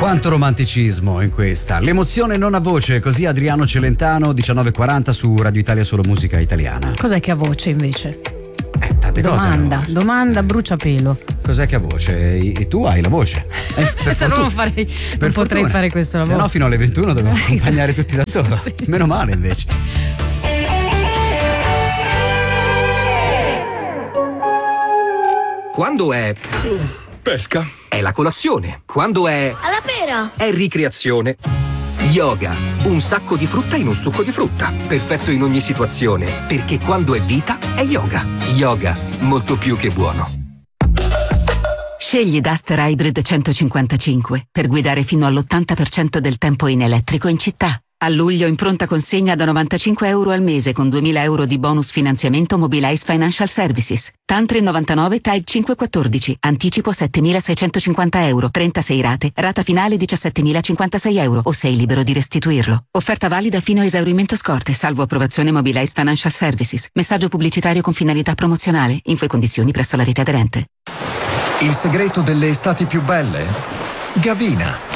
Quanto romanticismo in questa. L'emozione non ha voce, così Adriano Celentano, 19:40 su Radio Italia, solo musica italiana. Cos'è che ha voce invece? Tante domanda, cose. domanda bruciapelo. Cos'è che ha voce? E tu hai la voce. Non potrei fare questo lavoro. Se no fino alle 21 dobbiamo accompagnare tutti da solo. Meno male invece. Quando è pesca, è la colazione. Quando è alla pera, è ricreazione. Yoga, un sacco di frutta in un succo di frutta, perfetto in ogni situazione, perché quando è vita è yoga. Yoga, molto più che buono. Scegli Duster Hybrid 155 per guidare fino all'80% del tempo in elettrico in città. A luglio in pronta consegna da €95 al mese con 2.000 euro di bonus finanziamento Mobilize Financial Services. Tantri 99 TAG 514, anticipo 7.650 euro, 36 rate, rata finale 17.056 euro o sei libero di restituirlo. Offerta valida fino a esaurimento scorte, salvo approvazione Mobilize Financial Services. Messaggio pubblicitario con finalità promozionale. Info e condizioni presso la rete aderente. il segreto delle estati più belle? Gavina.